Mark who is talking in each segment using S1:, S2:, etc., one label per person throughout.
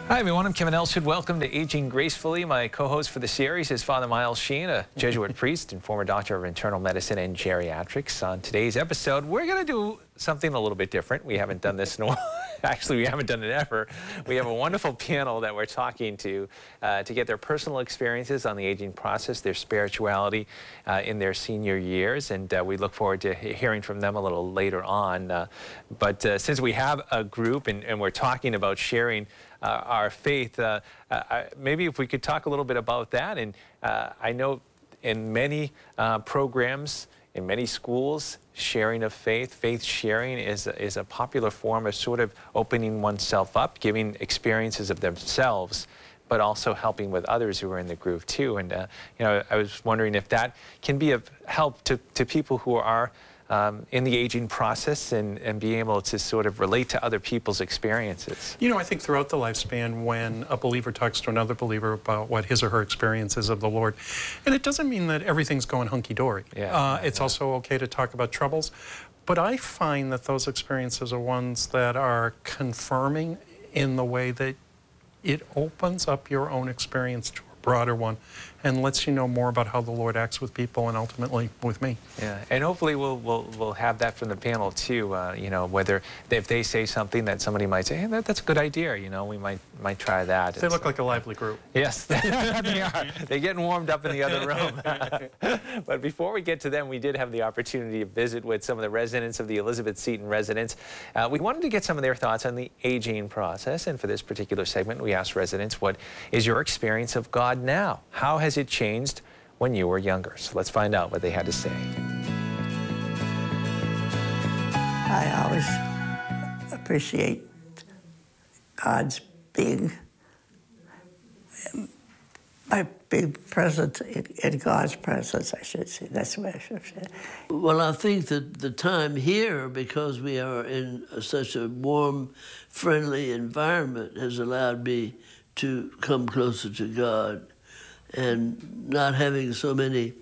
S1: Hi, everyone. I'm Kevin Elshood. Welcome to Aging Gracefully. My co-host for the series is Father Miles Sheen, a Jesuit priest and former doctor of internal medicine and geriatrics. On today's episode, we're going to do something a little bit different. We haven't done this in a while. Actually, we haven't done it ever. We have a wonderful panel that we're talking to get their personal experiences on the aging process, their spirituality in their senior years, and we look forward to hearing from them a little later on. But since we have a group and we're talking about sharing our faith, maybe if we could talk a little bit about that. And I know in many programs, in many schools, sharing of faith, faith sharing is a popular form of sort of opening oneself up, giving experiences of themselves, but also helping with others who are in the group too. And you know, I was wondering if that can be of help to people who are in the aging process and being able to sort of relate to other people's experiences. You know,
S2: I think throughout the lifespan, when a believer talks to another believer about what his or her experience is of the Lord, and it doesn't mean that everything's going hunky-dory. It's also okay to talk about troubles, but I find that those experiences are ones that are confirming in the way that it opens up your own experience to a broader one and lets you know more about how the Lord acts with people and ultimately with me.
S1: Yeah, and hopefully we'll have that from the panel too. You know, whether if they say something that somebody might say, hey, that's a good idea. You know, we might try that.
S2: They look like a lively group.
S1: Yes, they are. They're getting warmed up in the other room. But before we get to them, we did have the opportunity to visit with some of the residents of the Elizabeth Seton residence. We wanted to get some of their thoughts on the aging process, and for this particular segment, we asked residents, what is your experience of God now? How has it changed when you were younger? So let's find out what they had to say.
S3: I always appreciate God's being my big presence in God's presence, I should say. That's what I should say.
S4: Well, I think that the time here, because we are in such a warm, friendly environment, has allowed me to come closer to God. And not having so many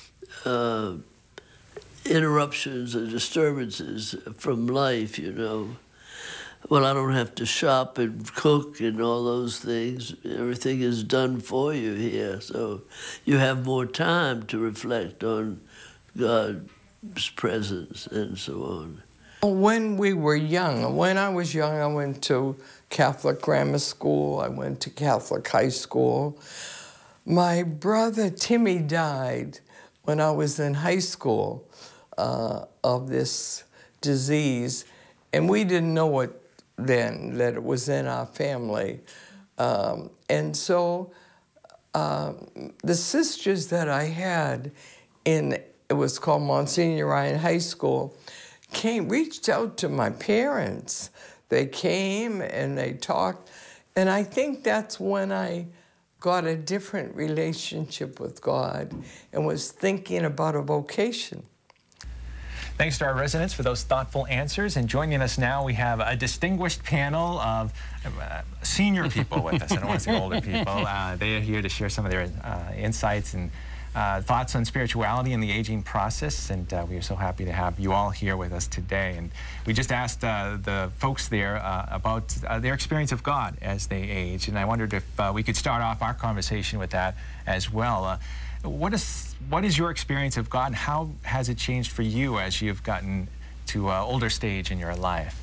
S4: interruptions or disturbances from life, you know. Well, I don't have to shop and cook and all those things. Everything is done for you here, so you have more time to reflect on God's presence and so on.
S5: When we were young, when I was young, I went to Catholic grammar school. I went to Catholic high school. My brother Timmy died when I was in high school of this disease, and we didn't know it then, that it was in our family. And so the sisters that I had it was called Monsignor Ryan High School, reached out to my parents. They came and they talked, and I think that's when I got a different relationship with God and was thinking about a vocation.
S1: Thanks to our residents for those thoughtful answers. And joining us now, we have a distinguished panel of senior people with us. I don't want to say older people. They are here to share some of their insights and thoughts on spirituality and the aging process, and we are so happy to have you all here with us today. And we just asked the folks there about their experience of God as they age, and I wondered if we could start off our conversation with that as well. What is your experience of God, and how has it changed for you as you've gotten to an older stage in your life?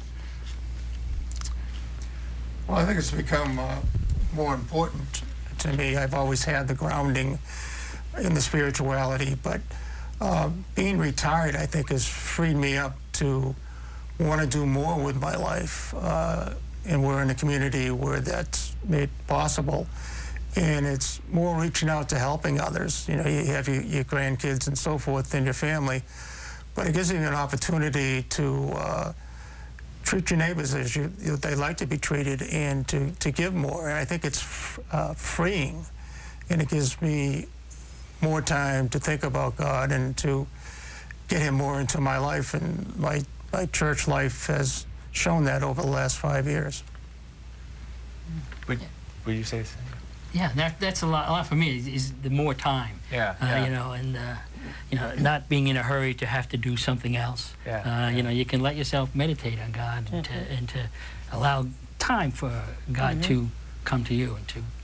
S6: Well, I think it's become more important to me. I've always had the grounding in the spirituality, but being retired, I think, has freed me up to want to do more with my life. And we're in a community where that's made possible. And it's more reaching out to helping others. You know, you have your grandkids and so forth in your family, but it gives you an opportunity to treat your neighbors as they'd like to be treated, and to give more. And I think it's freeing, and it gives me more time to think about God and to get Him more into my life, and my church life has shown that over the last 5 years.
S1: Would you say the same?
S7: Yeah, that's a lot for me, is the more time.
S1: Yeah.
S7: You know, and you know, not being in a hurry to have to do something else. You know, you can let yourself meditate on God and to allow time for God to come to you and to